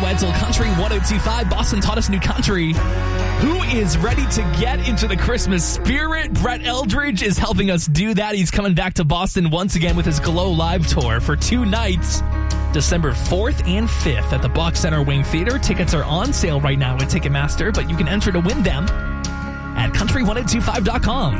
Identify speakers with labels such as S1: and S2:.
S1: Wetzel, Country 102.5. Boston taught us new country. Who is ready to get into the Christmas spirit? Brett Eldridge is helping us do that. He's coming back to Boston once again with his Glow Live Tour for 2 nights, December 4th and 5th at the Box Center Wing Theater. Tickets are on sale right now at Ticketmaster, but you can enter to win them at country1025.com.